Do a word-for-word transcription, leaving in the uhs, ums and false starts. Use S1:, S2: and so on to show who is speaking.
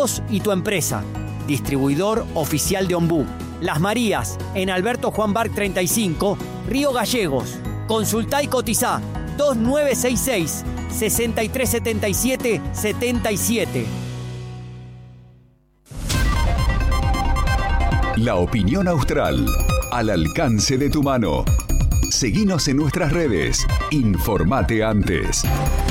S1: vos y tu empresa. Distribuidor oficial de Ombú. Las Marías, en Alberto Juan Barc treinta y cinco, Río Gallegos. Consultá y cotizá dos nueve seis seis, seis tres siete siete, siete siete.
S2: La opinión austral, al alcance de tu mano. Seguinos en nuestras redes. Informate antes.